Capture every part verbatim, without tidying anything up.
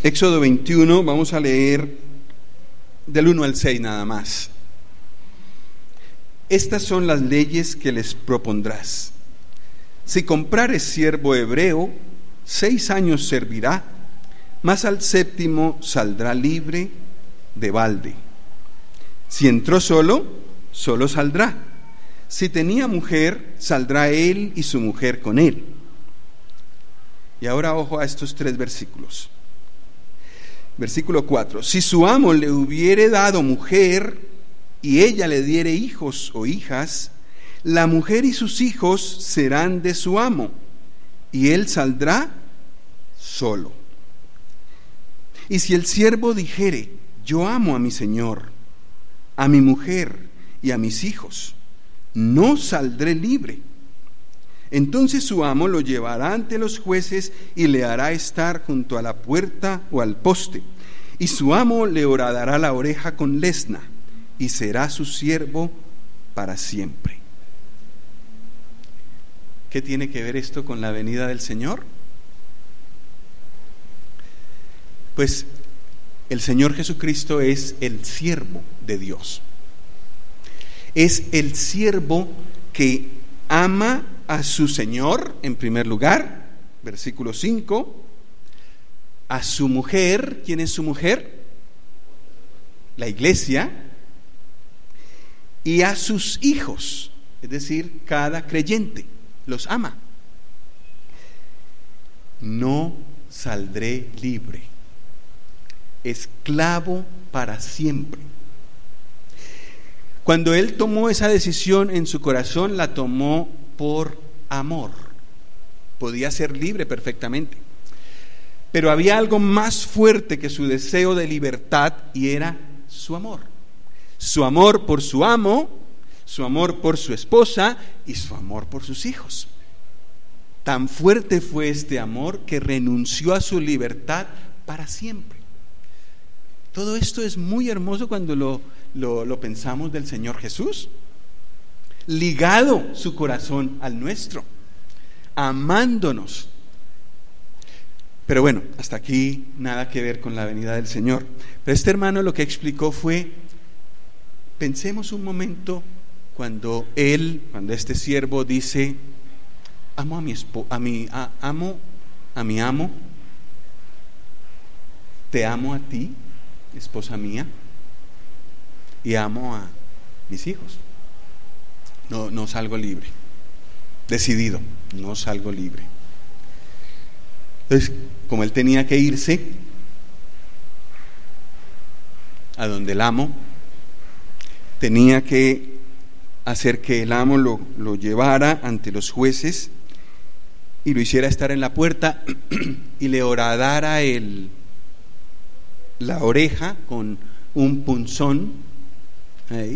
Éxodo veintiuno, vamos a leer del uno al seis nada más. Estas son las leyes que les propondrás. Si comprares siervo hebreo, seis años servirá, mas al séptimo saldrá libre de balde. Si entró solo, solo saldrá. Si tenía mujer, saldrá él y su mujer con él. Y ahora ojo a estos tres versículos. Versículo cuatro. Si su amo le hubiere dado mujer y ella le diere hijos o hijas, la mujer y sus hijos serán de su amo, y él saldrá solo. Y si el siervo dijere: yo amo a mi señor, a mi mujer y a mis hijos, no saldré libre. Entonces su amo lo llevará ante los jueces y le hará estar junto a la puerta o al poste, y su amo le horadará la oreja con lesna, y será su siervo para siempre. ¿Qué tiene que ver esto con la venida del Señor? Pues el Señor Jesucristo es el siervo de Dios. Es el siervo que ama a su Señor, en primer lugar, versículo cinco, a su mujer. ¿Quién es su mujer? La iglesia. Y a sus hijos, es decir, cada creyente los ama. No saldré libre, esclavo para siempre. Cuando él tomó esa decisión en su corazón, la tomó por amor. Podía ser libre perfectamente, pero había algo más fuerte que su deseo de libertad, y era su amor. Su amor por su amo, su amor por su esposa y su amor por sus hijos. Tan fuerte fue este amor que renunció a su libertad para siempre. Todo esto es muy hermoso cuando lo, lo, lo pensamos del Señor Jesús, ligado su corazón al nuestro, amándonos. Pero bueno, hasta aquí nada que ver con la venida del Señor. Pero este hermano lo que explicó fue: pensemos un momento cuando él, cuando este siervo dice: amo a mi esposo, a mi a, amo a mi amo, te amo a ti, esposa mía, y amo a mis hijos. No, no salgo libre. Decidido, no salgo libre. Entonces, como él tenía que irse a donde el amo, tenía que hacer que el amo lo, lo llevara ante los jueces y lo hiciera estar en la puerta y le horadara el, la oreja con un punzón ahí.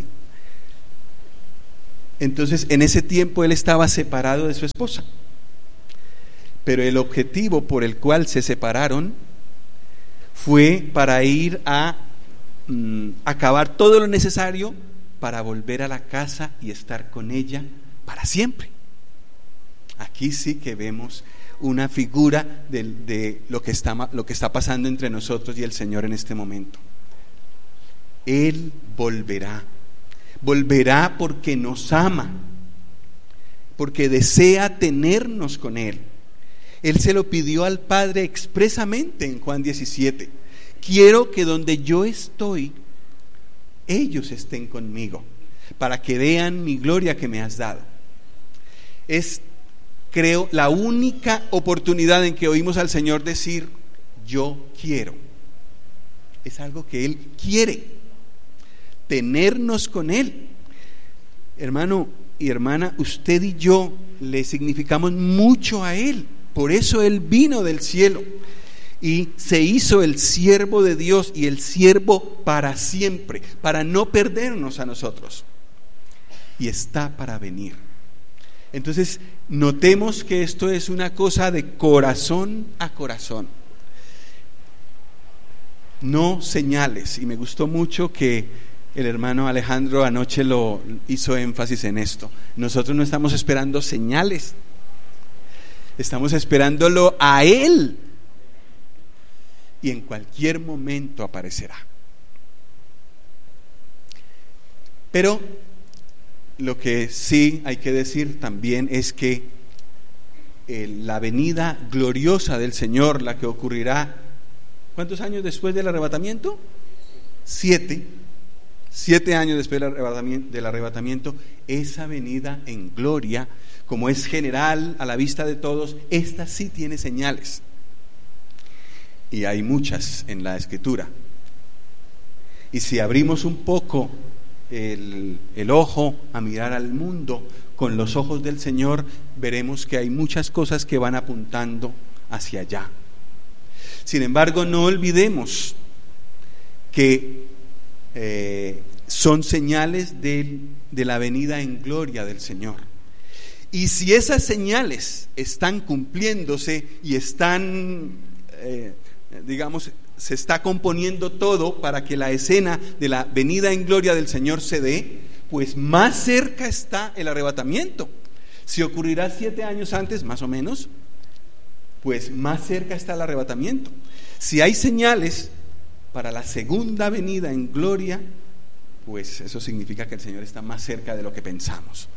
Entonces, en ese tiempo él estaba separado de su esposa, pero el objetivo por el cual se separaron fue para ir a mm, acabar todo lo necesario para volver a la casa y estar con ella para siempre. Aquí sí que vemos una figura de, de lo que está, lo que está pasando entre nosotros y el Señor en este momento. Él volverá, volverá porque nos ama, porque desea tenernos con Él. Él se lo pidió al Padre expresamente en Juan diecisiete: quiero que donde yo estoy, ellos estén conmigo, para que vean mi gloria que me has dado. Es, creo, la única oportunidad en que oímos al Señor decir: yo quiero. Es algo que Él quiere, tenernos con Él. Hermano y hermana, usted y yo le significamos mucho a Él. Por eso Él vino del cielo y se hizo el siervo de Dios, y el siervo para siempre, para no perdernos a nosotros, y está para venir. Entonces, notemos que esto es una cosa de corazón a corazón, no señales. Y me gustó mucho que el hermano Alejandro anoche lo hizo énfasis en esto. Nosotros no estamos esperando señales, estamos esperándolo a Él. y en cualquier momento aparecerá. Pero lo que sí hay que decir también es que eh, la venida gloriosa del Señor, la que ocurrirá, ¿cuántos años después del arrebatamiento? Siete. Siete años después del arrebatamiento, del arrebatamiento, esa venida en gloria, como es general a la vista de todos, esta sí tiene señales. Y hay muchas en la Escritura. Y si abrimos un poco el, el ojo a mirar al mundo con los ojos del Señor, veremos que hay muchas cosas que van apuntando hacia allá. Sin embargo, no olvidemos que eh, son señales de, de la venida en gloria del Señor. Y si esas señales están cumpliéndose y están, eh, digamos, se está componiendo todo para que la escena de la venida en gloria del Señor se dé, pues más cerca está el arrebatamiento. Si ocurrirá siete años antes, más o menos, pues más cerca está el arrebatamiento. Si hay señales para la segunda venida en gloria, pues eso significa que el Señor está más cerca de lo que pensamos.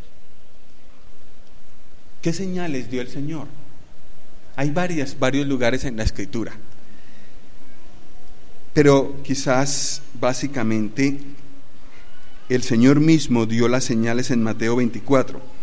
¿Qué señales dio el Señor? Hay varias, varios lugares en la Escritura, pero quizás básicamente el Señor mismo dio las señales en Mateo veinticuatro.